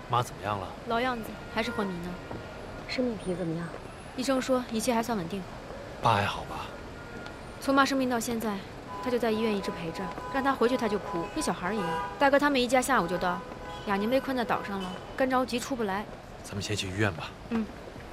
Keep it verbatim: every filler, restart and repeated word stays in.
妈怎么样了？ 老样子，还是昏迷呢。 生命体怎么样？ 医生说一切还算稳定。 爸还好吧？ 从妈生病到现在，他就在医院一直陪着，让他回去他就哭，跟小孩一样。大哥他们一家下午就到，雅宁被困在岛上了，干着急出不来。 咱们先去医院吧。 嗯。